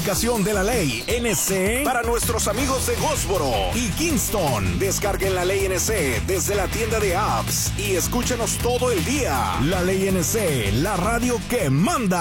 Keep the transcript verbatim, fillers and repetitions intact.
Aplicación de La Ley N C para nuestros amigos de Goldsboro y Kingston. Descarguen La Ley N C desde la tienda de apps y escúchenos todo el día. La Ley N C, la radio que manda.